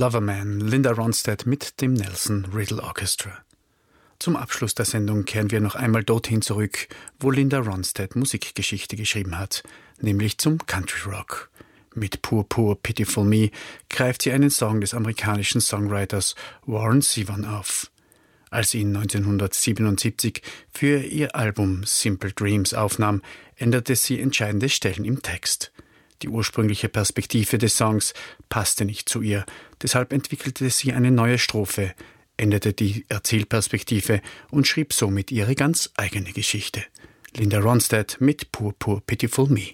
Loverman, Linda Ronstadt mit dem Nelson Riddle Orchestra. Zum Abschluss der Sendung kehren wir noch einmal dorthin zurück, wo Linda Ronstadt Musikgeschichte geschrieben hat, nämlich zum Country Rock. Mit Poor Poor Pitiful Me greift sie einen Song des amerikanischen Songwriters Warren Zevon auf. Als sie ihn 1977 für ihr Album Simple Dreams aufnahm, änderte sie entscheidende Stellen im Text. Die ursprüngliche Perspektive des Songs passte nicht zu ihr, deshalb entwickelte sie eine neue Strophe, änderte die Erzählperspektive und schrieb somit ihre ganz eigene Geschichte. Linda Ronstadt mit Poor Poor Pitiful Me.